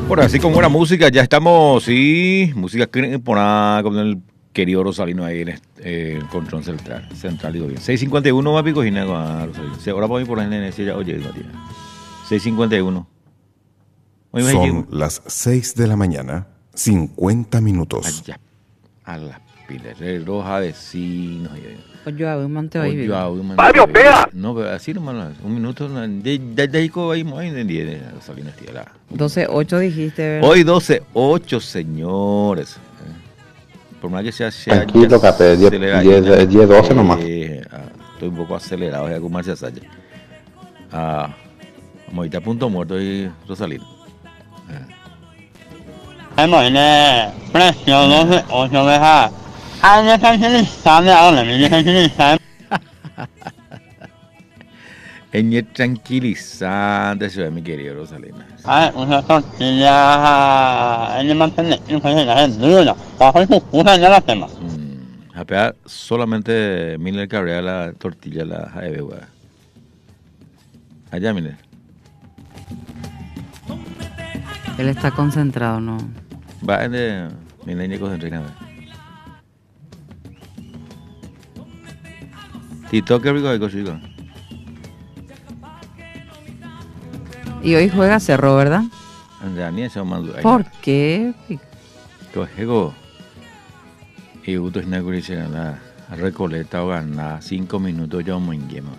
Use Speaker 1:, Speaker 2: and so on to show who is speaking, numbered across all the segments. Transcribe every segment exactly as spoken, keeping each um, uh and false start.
Speaker 1: Bueno, así como buena música, ya estamos, sí, música creponada con el querido Rosalino ahí en este, eh, control central, central, digo bien. seis cincuenta y uno va a pico y nada, Rosalino. Ahora podemos ir por la N N C ya, oye, no tiene. seis cincuenta y uno.
Speaker 2: Son las seis de la mañana, cincuenta minutos.
Speaker 1: Allá, a las pilas, reloj a vecinos.
Speaker 3: Oye, a un mante ahí.
Speaker 1: ¡Mario, pega! No, pero así nomás, un minuto, de ahí ahí muy en diez, Rosalino estira.
Speaker 3: doce ocho dijiste, ¿verdad?
Speaker 1: Hoy doce ocho, señores. Por más que sea... sea
Speaker 4: Tranquilo, Capé, diez doce nomás.
Speaker 1: Eh, ah, estoy un poco acelerado, voy a comerse a Saya. Ah, ahorita a punto muerto y Rosalino.
Speaker 5: Imagínate, presión doce ocho deja. Ay, no están utilizando ahora, no están utilizando.
Speaker 1: Eñe tranquilizante, se ve mi querido Rosalina.
Speaker 5: Ay, una tortilla, en el mantener, en la gente dura, bajo el pupusa ya la tema.
Speaker 1: Japea solamente Miller Cabrera la tortilla la jaeve, güey. Allá, Miller.
Speaker 3: Él está concentrado, ¿no?
Speaker 1: Va en de Miller y concentrado. Tito, qué rico hay cosido.
Speaker 3: Y hoy juega Cerro, ¿verdad?
Speaker 1: ¿Por
Speaker 3: qué?
Speaker 1: Cogego. Y Uto Snaguri la Recoleta o gana cinco minutos ya un yema.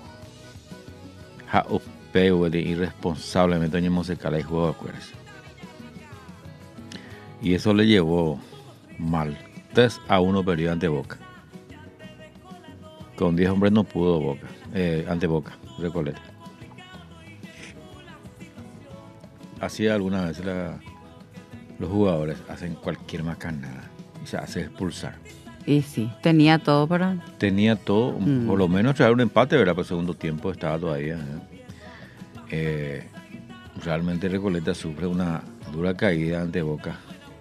Speaker 1: Ja opeo de irresponsablemente doña Secala y juego de acuerdas. Y eso le llevó mal. tres a uno perdió ante Boca. Con diez hombres no pudo Boca, eh, ante Boca, Recoleta. Así alguna vez la, los jugadores hacen cualquier macanada y se hace expulsar.
Speaker 3: Y sí, tenía todo para...
Speaker 1: Tenía todo, mm. por lo menos traer un empate, ¿verdad? Por el segundo tiempo estaba todavía. ¿eh? Eh, realmente Recoleta sufre una dura caída ante Boca.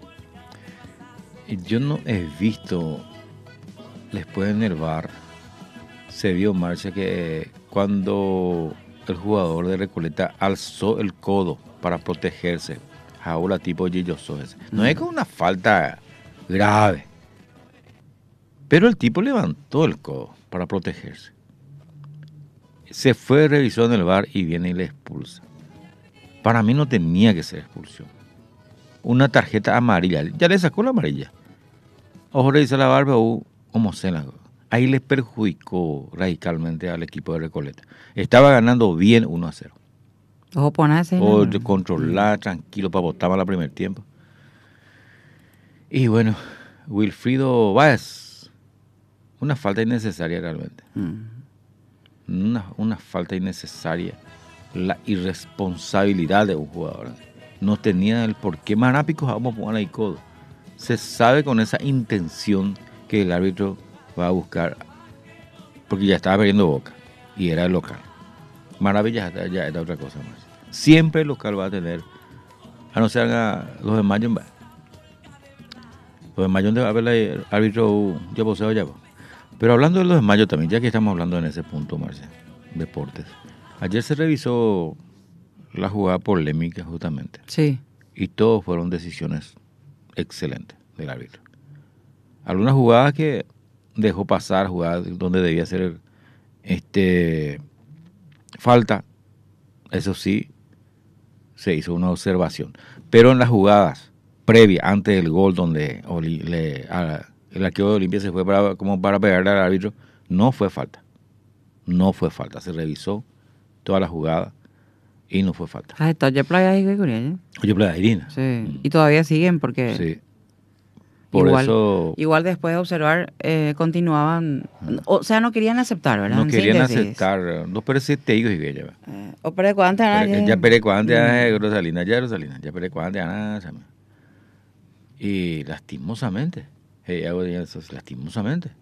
Speaker 1: Y yo no he visto, después de el V A R, se vio marcha que cuando el jugador de Recoleta alzó el codo para protegerse, jaula tipo Gillo Soes. No mm. es con una falta grave, pero el tipo levantó el codo para protegerse. Se fue, revisó en el V A R y viene y le expulsa. Para mí no tenía que ser expulsión. Una tarjeta amarilla, ya le sacó la amarilla. Ojo, le dice la barba o como cena. Ahí le perjudicó radicalmente al equipo de Recoleta. Estaba ganando bien uno a cero.
Speaker 3: Ojo, ponerse.
Speaker 1: O controlar, tranquilo, para botar al primer tiempo. Y bueno, Wilfrido Báez, una falta innecesaria realmente. Mm. Una, una falta innecesaria. La irresponsabilidad de un jugador. No tenía el por qué Marápico vamos a poner ahí codo. Se sabe con esa intención que el árbitro va a buscar, porque ya estaba perdiendo Boca y era el local. Maravilla ya era otra cosa más. Siempre el local va a tener, a no ser a los de Mayo, los de Mayo va a ver el árbitro, ya poseo ya. Pero hablando de los de Mayo también, ya que estamos hablando en ese punto, Marcia, deportes. Ayer se revisó la jugada polémica justamente.
Speaker 3: Sí.
Speaker 1: Y todos fueron decisiones excelentes del árbitro. Algunas jugadas que dejó pasar, jugadas donde debía ser este falta, eso sí, se hizo una observación. Pero en las jugadas previas, antes del gol, donde le, a, el arquero de Olimpia se fue para, como para pegarle al árbitro, no fue falta. No fue falta. Se revisó toda la jugada y no fue falta.
Speaker 3: Ah, está ya playa ahí, ¿eh?
Speaker 1: Oye, playa Irina.
Speaker 3: Sí. Mm. Y todavía siguen porque...
Speaker 1: Sí. Por
Speaker 3: igual,
Speaker 1: eso...
Speaker 3: igual después de observar, eh, continuaban... O sea, no querían aceptar, ¿verdad?
Speaker 1: No querían aceptar. No, pero sí te digo, y ya va.
Speaker 3: Eh, o pero cuánto
Speaker 1: ya... Ya pero cuánto mm. Rosalina, ya Rosalina, ya pero cuánto y lastimosamente, hey, hago eso, lastimosamente.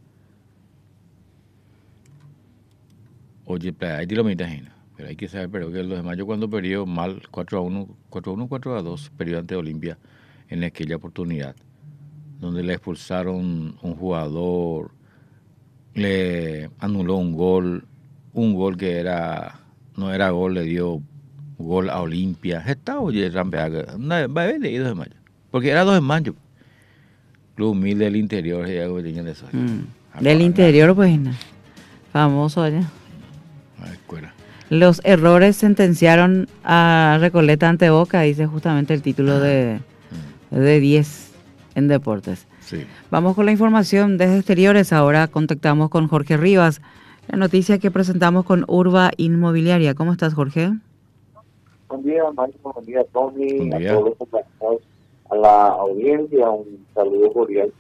Speaker 1: Oye, ahí te lo me imagino. Pero hay que saber, pero que los de Mayo cuando perdió mal cuatro a uno, cuatro a uno, cuatro a dos, perdió ante Olimpia en aquella oportunidad, donde le expulsaron un jugador, le anuló un gol, un gol que era no era gol, le dio gol a Olimpia, está oye Rampeaga, una vez leído de mayo, porque era dos de mayo. Club humilde del interior, y algo de eso.
Speaker 3: Mm. Del interior, pues, no. Famoso allá.
Speaker 1: La escuela.
Speaker 3: Los errores sentenciaron a Recoleta ante Boca, dice justamente el título de, de diez en deportes.
Speaker 1: Sí.
Speaker 3: Vamos con la información desde exteriores. Ahora contactamos con Jorge Rivas. La noticia que presentamos con Urba Inmobiliaria. ¿Cómo estás, Jorge?
Speaker 6: Buen día, Máximo. Buen día, Tony.
Speaker 1: Buen día.
Speaker 6: A todos los compañeros, a la audiencia, un saludo cordial.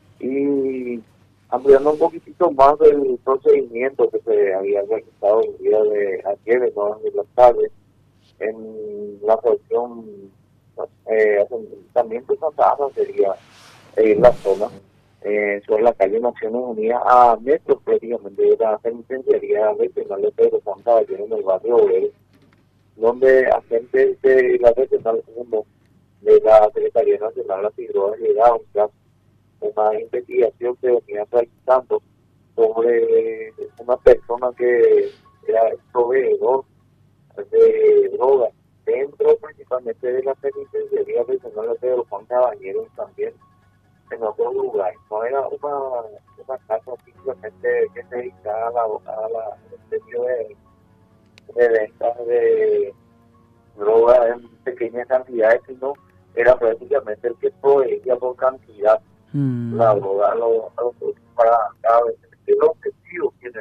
Speaker 6: Y ampliando un poquitito más del procedimiento que se había realizado el día de ayer, en horas de la tarde, en la sección eh, asentamiento Santa Ana sería eh, la zona, eh, sobre la calle Naciones Unidas, a metros prácticamente de la penitenciaría regional de Pedro Juan Caballero en el barrio Obrero, donde agentes de la regional uno de la Secretaría Nacional Antidrogas llegaron tras una investigación que venía realizando sobre una persona que era el proveedor de drogas dentro principalmente de la penitenciaría regional de Pedro Juan Caballero y también en otros lugares. No era una, una casa simplemente que se dedicaba a la, a la de, de ventas de drogas en pequeñas cantidades, sino era prácticamente el que proveía por cantidad mm. la droga a los, a los para cada vez. El objetivo que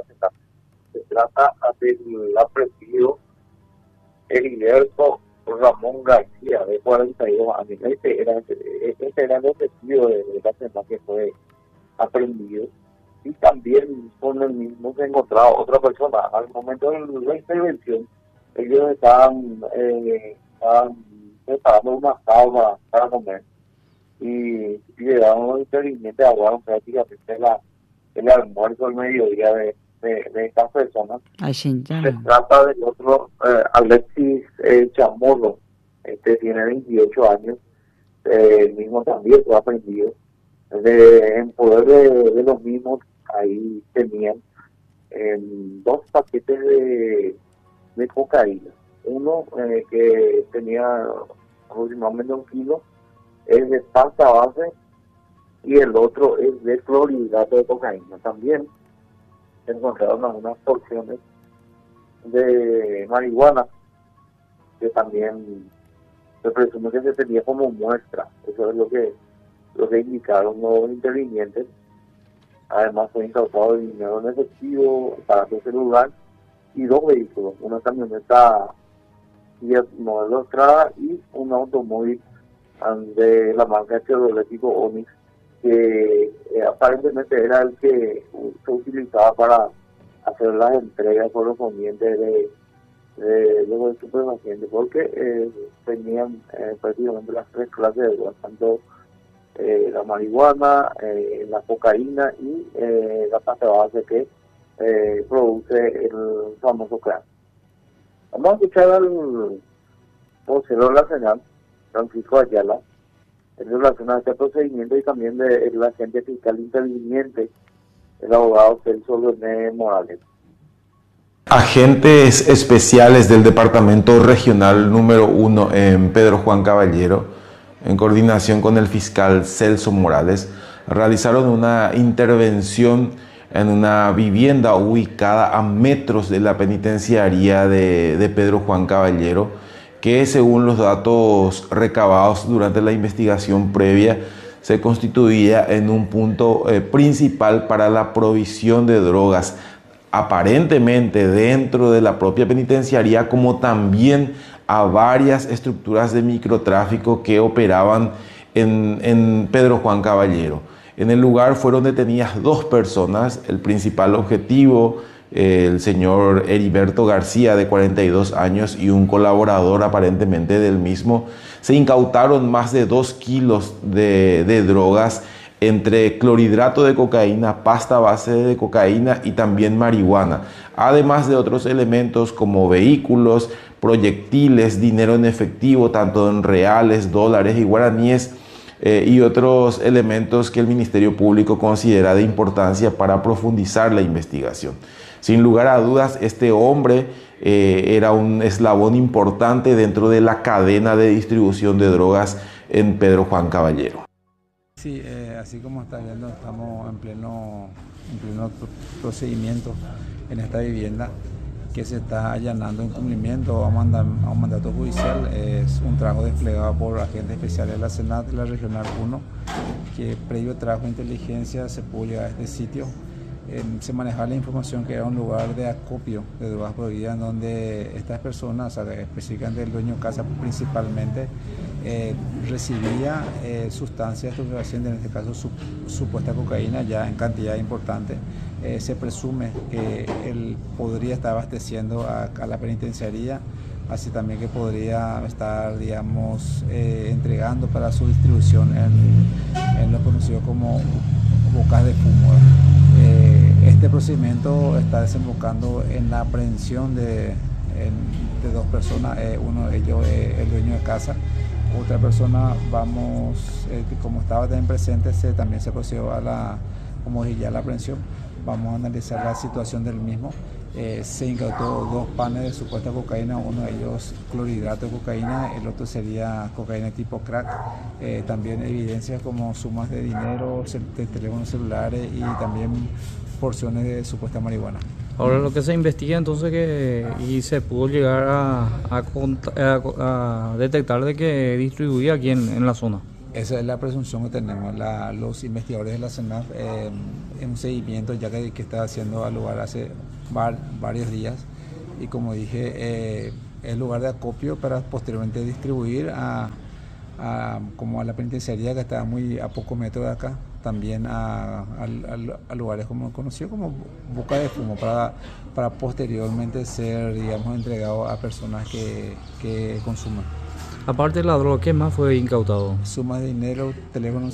Speaker 6: se trata del apreciado Heriberto Ramón García, de cuarenta y dos años. Este era, este era el objetivo de, de la semana que fue aprendido. Y también con el mismo se encontraba otra persona. Al momento de la intervención, ellos estaban, eh, estaban preparando una cava para comer. Y, y llegaron los intervinientes, aguaron prácticamente la, el almuerzo al mediodía de, de, de estas personas.
Speaker 3: Ay,
Speaker 6: se trata del otro eh, Alexis eh, Chamorro, este tiene veintiocho años, eh, el mismo también fue aprendido. De, en poder de, de los mismos, ahí tenían eh, dos paquetes de, de cocaína. Uno eh, que tenía aproximadamente un kilo, es de pasta base, y el otro es de clorhidrato de cocaína. También se encontraron algunas porciones de marihuana que también se presume que se tenía como muestra. Eso es lo que lo que indicaron los intervinientes. Además fue incautado el dinero en efectivo, aparato celular y dos vehículos, una camioneta Fiat modelo Strada y un automóvil de la marca Chevrolet Onix, que eh, aparentemente era el que se utilizaba para hacer las entregas correspondientes de, de, de los estupefacientes, porque eh, tenían eh, prácticamente las tres clases de drogas, tanto eh, la marihuana, eh, la cocaína y eh, la pasta base que eh, produce el famoso crack. Vamos a escuchar al vocero de la Senal, Francisco Ayala, en relación a este procedimiento, y también del agente fiscal interviniente, el abogado Celso Leonel Morales.
Speaker 7: Agentes especiales del Departamento Regional número uno en Pedro Juan Caballero, en coordinación con el fiscal Celso Morales, realizaron una intervención en una vivienda ubicada a metros de la penitenciaría de, de Pedro Juan Caballero, que según los datos recabados durante la investigación previa, se constituía en un punto eh, principal para la provisión de drogas, aparentemente dentro de la propia penitenciaría, como también a varias estructuras de microtráfico que operaban en, en Pedro Juan Caballero. En el lugar fueron detenidas dos personas. El principal objetivo, eh, el señor Heriberto García, de cuarenta y dos años, y un colaborador aparentemente del mismo. Se incautaron más de dos kilos de, de drogas, entre clorhidrato de cocaína, pasta base de cocaína y también marihuana, además de otros elementos como vehículos, proyectiles, dinero en efectivo, tanto en reales, dólares y guaraníes, eh, y otros elementos que el Ministerio Público considera de importancia para profundizar la investigación. Sin lugar a dudas, este hombre eh, era un eslabón importante dentro de la cadena de distribución de drogas en Pedro Juan Caballero.
Speaker 8: Sí, eh, así como está viendo, estamos en pleno, en pleno procedimiento en esta vivienda que se está allanando en cumplimiento a, manda, a un mandato judicial. Es un trabajo desplegado por agentes especiales de la Senat de la Regional uno, que previo trabajo de inteligencia se pudo llegar a este sitio. Eh, se manejaba la información que era un lugar de acopio de drogas prohibidas, en donde estas personas, o sea, específicamente el dueño de casa principalmente, eh, recibía eh, sustancias estupefacientes, en este caso su, supuesta cocaína ya en cantidad importante. Eh, se presume que él podría estar abasteciendo a, a la penitenciaría, así también que podría estar, digamos, eh, entregando para su distribución en, en lo conocido como bocas de fumo. Eh, este procedimiento está desembocando en la aprehensión de, en, de dos personas, eh, uno de ellos es eh, el dueño de casa, otra persona, vamos, eh, como estaba también presente, se, también se procedió a la, como dije ya, la aprehensión. Vamos a analizar la situación del mismo. Eh, se incautó dos panes de supuesta cocaína, uno de ellos clorhidrato de cocaína, el otro sería cocaína tipo crack. Eh, también evidencias como sumas de dinero, de teléfonos celulares y también porciones de supuesta marihuana.
Speaker 9: Ahora lo que se investiga entonces que y se pudo llegar a, a, a, a detectar de que distribuía aquí en, en la zona.
Speaker 8: Esa es la presunción que tenemos. La, los investigadores de la CENAF eh, en un seguimiento ya que, que está haciendo al lugar hace var, varios días y como dije eh, es lugar de acopio para posteriormente distribuir a, a, como a la penitenciaría que está muy a pocos metros de acá, también a, a, a, a lugares como conocidos como boca de fumo para, para posteriormente ser, digamos, entregado a personas que, que consuman.
Speaker 9: Aparte de la droga, ¿qué más fue incautado?
Speaker 8: Sumas de dinero, teléfonos